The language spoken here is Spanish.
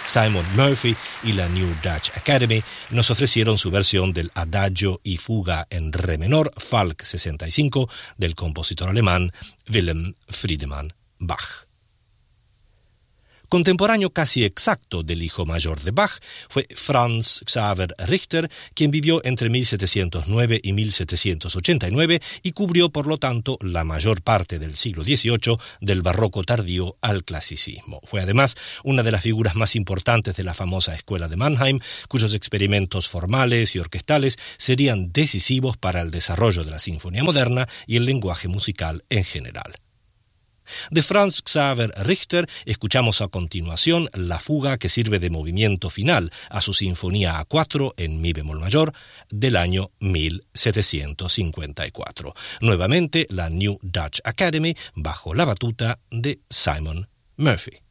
Simon Murphy y la New Dutch Academy nos ofrecieron su versión del Adagio y Fuga en Re menor, Falk 65, del compositor alemán Wilhelm Friedemann Bach. Contemporáneo casi exacto del hijo mayor de Bach fue Franz Xaver Richter, quien vivió entre 1709 y 1789 y cubrió, por lo tanto, la mayor parte del siglo XVIII, del barroco tardío al clasicismo. Fue además una de las figuras más importantes de la famosa escuela de Mannheim, cuyos experimentos formales y orquestales serían decisivos para el desarrollo de la sinfonía moderna y el lenguaje musical en general. De Franz Xaver Richter escuchamos a continuación la fuga que sirve de movimiento final a su sinfonía A4 en mi bemol mayor del año 1754. Nuevamente la New Dutch Academy bajo la batuta de Simon Murphy.